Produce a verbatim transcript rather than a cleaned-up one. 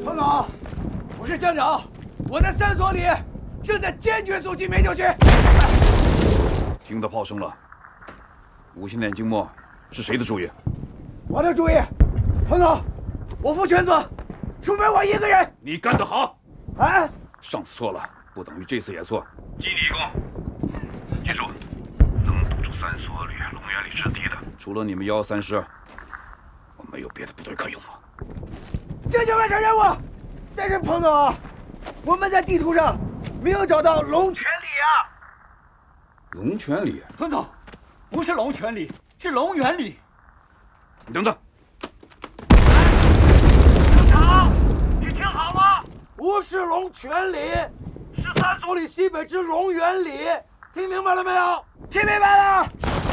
彭总，我是乡长，我在山所里正在坚决阻击美酒区。 听到炮声了，五星连静默是谁的主意？ 我的主意。彭总，我负全责，除非我一个人。 你干得好！ 啊！ 上次错了，不等于这次也错。 基你一共，记住，能堵住三所旅、龙源里阵地的， 除了你们幺幺三师，我没有别的部队可用了。 这就完成任务。但是彭总，我们在地图上没有找到龙泉里啊。 龙泉里？ 彭总，不是龙泉里，是龙源里。 你等等。 乡长，你听好了， 不是龙泉里， 是三所所里西北之龙源里，听明白了没有？听明白了。